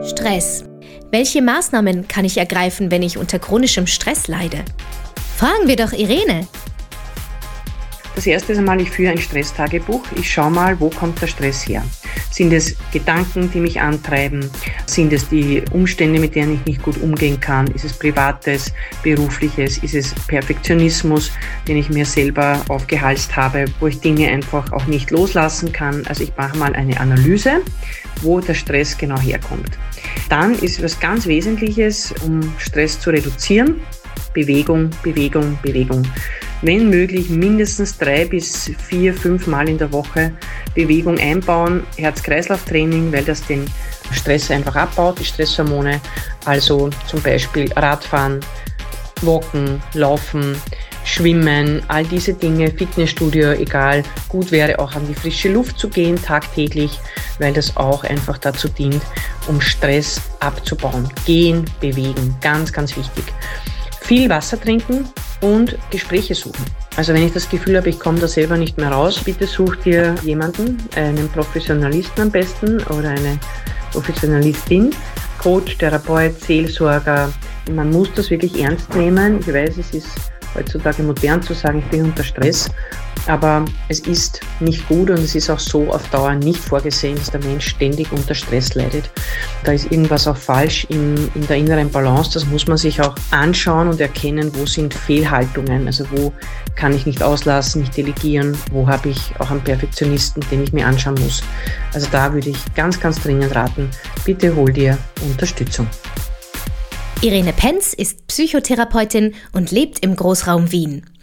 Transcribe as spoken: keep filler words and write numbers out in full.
Stress. Welche Maßnahmen kann ich ergreifen, wenn ich unter chronischem Stress leide? Fragen wir doch Irene. Das erste ist einmal, ich führe ein Stresstagebuch. Ich schaue mal, wo kommt der Stress her? Sind es Gedanken, die mich antreiben? Sind es die Umstände, mit denen ich nicht gut umgehen kann? Ist es Privates, Berufliches? Ist es Perfektionismus, den ich mir selber aufgehalst habe, wo ich Dinge einfach auch nicht loslassen kann? Also ich mache mal eine Analyse, wo der Stress genau herkommt. Dann ist was ganz Wesentliches, um Stress zu reduzieren: Bewegung, Bewegung, Bewegung. Wenn möglich mindestens drei bis vier, fünf Mal in der Woche Bewegung einbauen, Herz-Kreislauf-Training, weil das den Stress einfach abbaut, die Stresshormone. Also zum Beispiel Radfahren, Walken, Laufen, Schwimmen, all diese Dinge, Fitnessstudio, egal. Gut wäre auch an die frische Luft zu gehen, tagtäglich, weil das auch einfach dazu dient, um Stress abzubauen. Gehen, bewegen, ganz, ganz wichtig. Viel Wasser trinken und Gespräche suchen. Also wenn ich das Gefühl habe, ich komme da selber nicht mehr raus, bitte such dir jemanden, einen Professionalisten am besten oder eine Professionalistin, Coach, Therapeut, Seelsorger. Man muss das wirklich ernst nehmen. Ich weiß, es ist heutzutage modern zu sagen, ich bin unter Stress, aber es ist nicht gut und es ist auch so auf Dauer nicht vorgesehen, dass der Mensch ständig unter Stress leidet. Da ist irgendwas auch falsch in, in der inneren Balance. Das muss man sich auch anschauen und erkennen, wo sind Fehlhaltungen, also wo kann ich nicht auslassen, nicht delegieren, wo habe ich auch einen Perfektionisten, den ich mir anschauen muss. Also da würde ich ganz, ganz dringend raten, bitte hol dir Unterstützung. Irene Penz ist Psychotherapeutin und lebt im Großraum Wien.